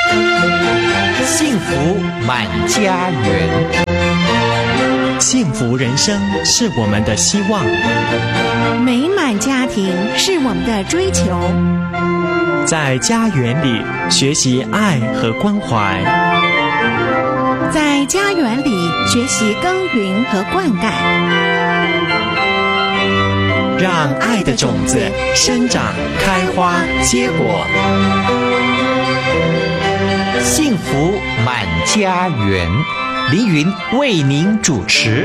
幸福满家园， 幸福人生是我们的希望， 美满家庭是我们的追求。 在家园里学习爱和关怀， 在家园里学习耕耘和灌溉， 让爱的种子生长、开花、结果。 幸福满家园，凌云为您主持。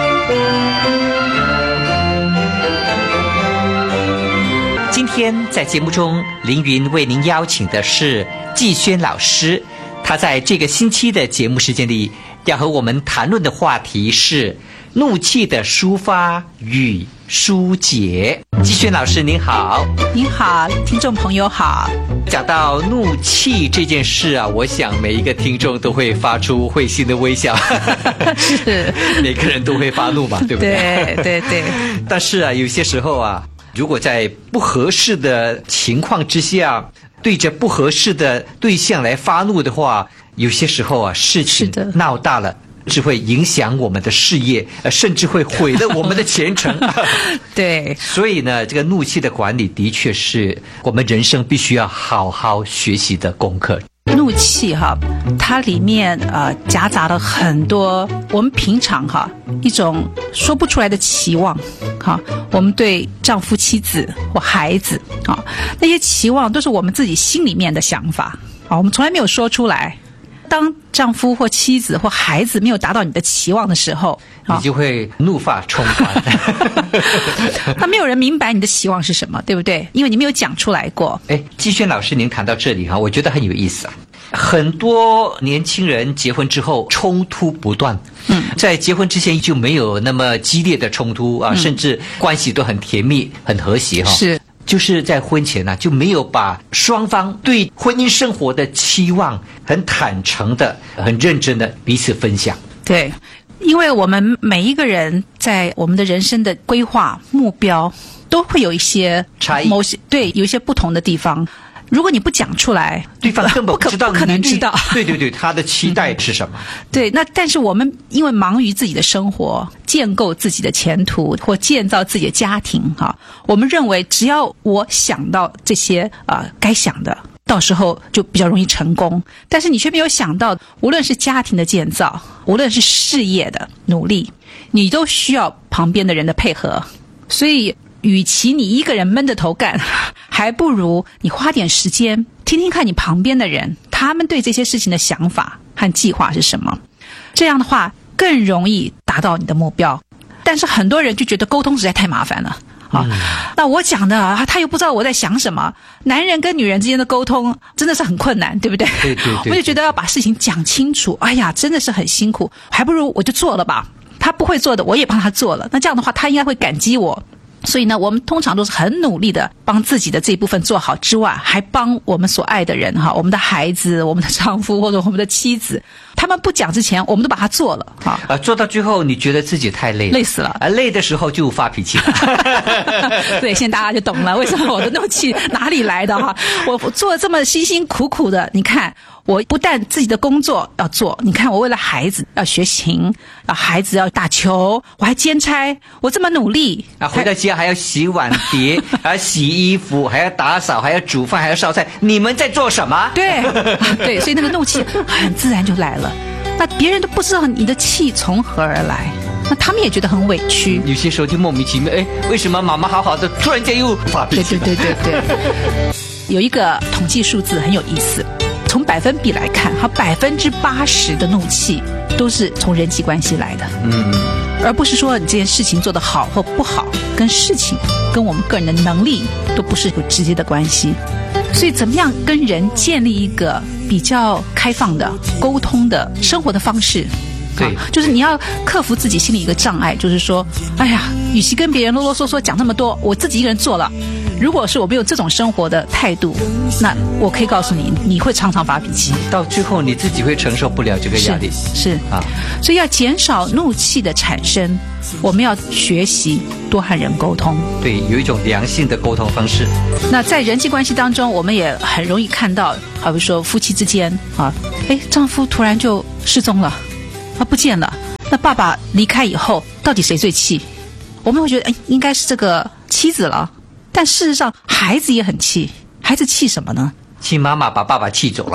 今天在节目中，凌云为您邀请的是季轩老师，他在这个星期的节目时间里，要和我们谈论的话题是怒气的抒发与疏解。季轩老师您好。 您好，听众朋友好。 讲到怒气这件事啊，我想每一个听众都会发出会心的微笑。 是， 每个人都会发怒嘛，对不对？ 对对对。 但是啊，有些时候啊，如果在不合适的情况之下，对着不合适的对象来发怒的话，有些时候啊，事情闹大了，是会影响我们的事业，甚至会毁了我们的前程。 对， 所以呢，这个怒气的管理的确是我们人生必须要好好学习的功课。 怒气哈，它里面夹杂了很多我们平常哈一种说不出来的期望哈，我们对丈夫、妻子或孩子啊，那些期望都是我们自己心里面的想法啊，我们从来没有说出来。当丈夫或妻子或孩子没有达到你的期望的时候， 你就会怒发冲冠。 那没有人明白你的期望是什么，对不对？因为你没有讲出来过。 季轩老师您谈到这里哈，我觉得很有意思啊。很多年轻人结婚之后冲突不断，在结婚之前就没有那么激烈的冲突啊，甚至关系都很甜蜜、很和谐哈。 是。 就是在婚前呢，就没有把双方对婚姻生活的期望很坦诚的、很认真的彼此分享。 对，因为我们每一个人在我们的人生的规划目标都会有一些差异， 对，有一些不同的地方。如果你不讲出来， 对方根本不知道， 不可能知道。 对对对，他的期待是什么？ 对，那但是我们因为忙于自己的生活，建构自己的前途或建造自己的家庭哈，我们认为只要我想到这些该想的，到时候就比较容易成功。但是你却没有想到，无论是家庭的建造，无论是事业的努力，你都需要旁边的人的配合。所以与其你一个人闷着头干，还不如你花点时间听听看你旁边的人，他们对这些事情的想法和计划是什么。这样的话更容易达到你的目标。但是很多人就觉得沟通实在太麻烦了啊，那我讲的他又不知道我在想什么。男人跟女人之间的沟通真的是很困难，对不对？ 对对对。 我就觉得要把事情讲清楚，哎呀，真的是很辛苦，还不如我就做了吧。他不会做的，我也帮他做了，那这样的话他应该会感激我。所以呢，我们通常都是很努力的帮自己的这一部分做好之外，还帮我们所爱的人哈，我们的孩子、我们的丈夫或者我们的妻子，他们不讲之前，我们都把它做了哈。 做到最后，你觉得自己太累了， 累死了。 累的时候就发脾气了。 对，现在大家就懂了为什么我的怒气哪里来的哈。我做这么辛辛苦苦的，你看。我不但自己的工作要做，你看我为了孩子要学琴，孩子要打球，我还兼差，我这么努力回到家还要洗碗碟，还要洗衣服，还要打扫，还要煮饭，还要烧菜，你们在做什么？ 对对，所以那个怒气很自然就来了。那别人都不知道你的气从何而来，那他们也觉得很委屈。 有些时候就莫名其妙，为什么妈妈好好的突然间又发脾气？ 对。有一个统计数字很有意思。从百分比来看，80%的怒气都是从人际关系来的，而不是说你这件事情做得好或不好，跟事情跟我们个人的能力都不是有直接的关系。所以怎么样跟人建立一个比较开放的沟通的生活的方式， 对， 就是你要克服自己心里一个障碍，就是说，哎呀，与其跟别人啰啰嗦嗦讲那么多，我自己一个人做了， 如果是我没有这种生活的态度，那我可以告诉你，你会常常发脾气， 到最后你自己会承受不了这个压力。 是啊，所以要减少怒气的产生，我们要学习多和人沟通。 对，有一种良性的沟通方式。 那在人际关系当中，我们也很容易看到，好比说夫妻之间啊，丈夫突然就失踪了，不见了。那爸爸离开以后，到底谁最气？我们会觉得，应该是这个妻子了。但事实上，孩子也很气。孩子气什么呢？ 气妈妈把爸爸气走了。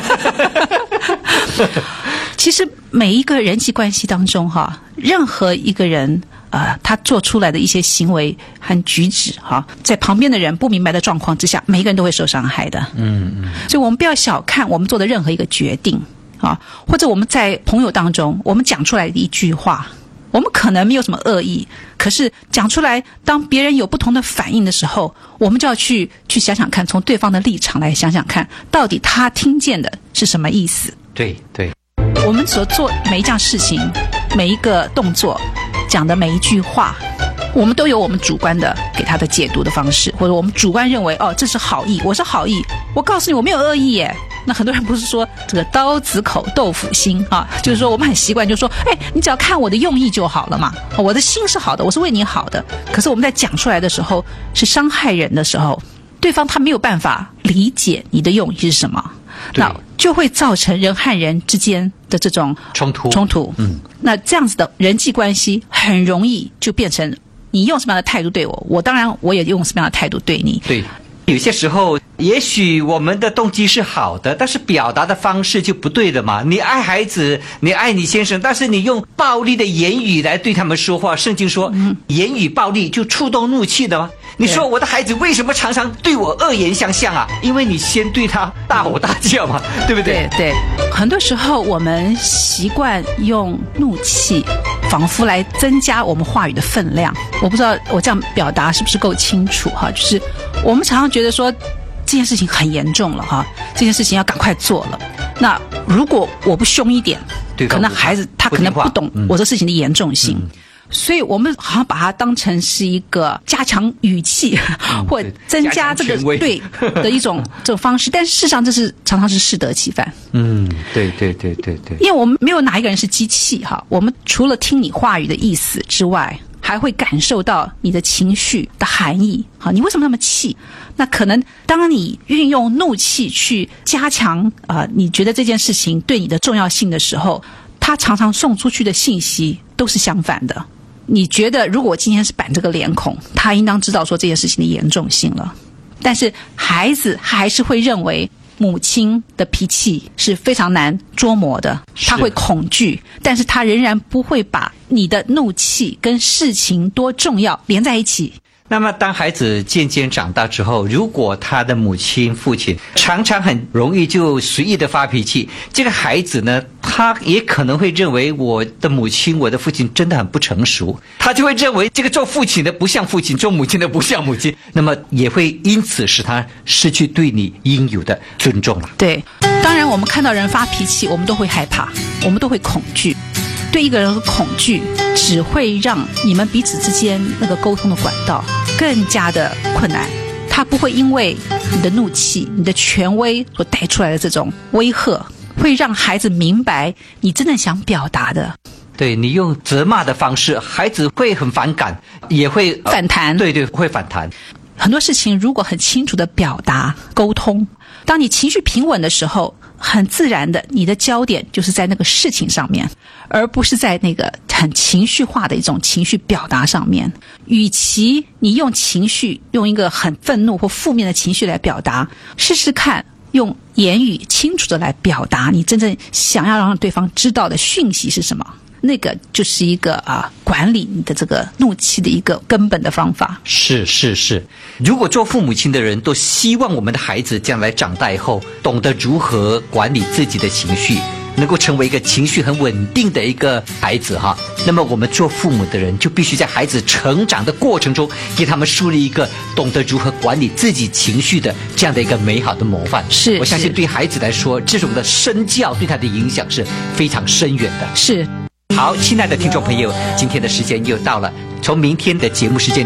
其实每一个人际关系当中，任何一个人，他做出来的一些行为和举止，在旁边的人不明白的状况之下，每一个人都会受伤害的。所以我们不要小看我们做的任何一个决定啊，或者我们在朋友当中，我们讲出来的一句话。我们可能没有什么恶意，可是讲出来，当别人有不同的反应的时候，我们就要去想想看，从对方的立场来想想看，到底他听见的是什么意思。 对对， 我们所做每一件事情，每一个动作，讲的每一句话，我们都有我们主观的给他的解读的方式，或者我们主观认为，这是好意，我是好意，我告诉你我没有恶意耶。那很多人不是说这个刀子口豆腐心啊，就是说我们很习惯就说，你只要看我的用意就好了嘛，我的心是好的，我是为你好的。可是我们在讲出来的时候，是伤害人的时候，对方他没有办法理解你的用意是什么，那就会造成人和人之间的这种冲突。那这样子的人际关系很容易就变成你用什么样的态度对我，当然我也用什么样的态度对你。 对。有些时候也许我们的动机是好的，但是表达的方式就不对了嘛。你爱孩子，你爱你先生，但是你用暴力的言语来对他们说话，圣经说言语暴力就触动怒气的吗？你说我的孩子为什么常常对我恶言相向啊？因为你先对他大吼大叫嘛，对不对？ 对，很多时候我们习惯用怒气仿佛来增加我们话语的分量。我不知道我这样表达是不是够清楚哈？就是我们常常觉得说这件事情很严重了哈，这件事情要赶快做了。那如果我不凶一点，可能孩子他可能不懂我这事情的严重性。所以我们好像把它当成是一个加强语气或增加这个对的一种这种方式，但事实上这是常常是适得其反。 对， 因为我们没有哪一个人是机器哈，我们除了听你话语的意思之外，还会感受到你的情绪的含义。好，你为什么那么气？那可能当你运用怒气去加强你觉得这件事情对你的重要性的时候，他常常送出去的信息都是相反的。你觉得如果我今天是板这个脸孔，他应当知道说这件事情的严重性了，但是孩子还是会认为母亲的脾气是非常难捉摸的，他会恐惧，但是他仍然不会把你的怒气跟事情多重要连在一起。 那么当孩子渐渐长大之后，如果他的母亲父亲常常很容易就随意的发脾气，这个孩子呢，他也可能会认为我的母亲我的父亲真的很不成熟，他就会认为这个做父亲的不像父亲，做母亲的不像母亲，那么也会因此使他失去对你应有的尊重了。 对，当然我们看到人发脾气，我们都会害怕，我们都会恐惧。对一个人的恐惧只会让你们彼此之间那个沟通的管道更加的困难，他不会因为你的怒气你的权威所带出来的这种威吓会让孩子明白你真的想表达的。 对，你用责骂的方式，孩子会很反感，也会反弹。 对，会反弹。 很多事情如果很清楚的表达沟通，当你情绪平稳的时候，很自然的你的焦点就是在那个事情上面，而不是在那个很情绪化的一种情绪表达上面。与其你用情绪，用一个很愤怒或负面的情绪来表达，试试看用言语清楚的来表达你真正想要让对方知道的讯息是什么，那个就是一个管理你的这个怒气的一个根本的方法。 是，如果做父母亲的人都希望我们的孩子将来长大以后懂得如何管理自己的情绪，能够成为一个情绪很稳定的一个孩子哈，那么我们做父母的人就必须在孩子成长的过程中给他们树立一个懂得如何管理自己情绪的这样的一个美好的模范。 是， 我相信对孩子来说，这种的身教对他的影响是非常深远的。 是。 好，亲爱的听众朋友，今天的时间又到了，从明天的节目时间里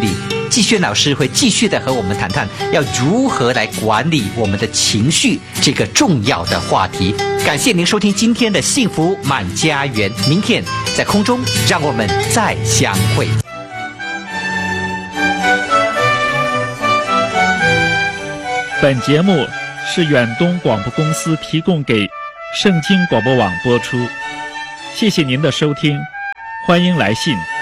季轩老师会继续的和我们谈谈要如何来管理我们的情绪这个重要的话题。感谢您收听今天的幸福满家园，明天在空中让我们再相会。 本节目是远东广播公司提供给圣经广播网播出，谢谢您的收听，欢迎来信。